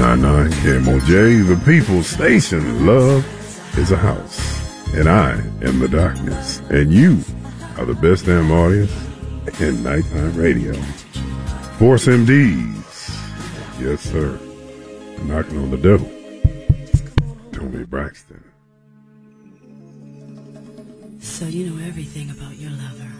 99.9 KMOJ, the People's Station. Love is a house, and I am the darkness, and you are the best damn audience in nighttime radio. Force MDs, yes sir, knocking on the door. Tony Braxton. So you know everything about your lover.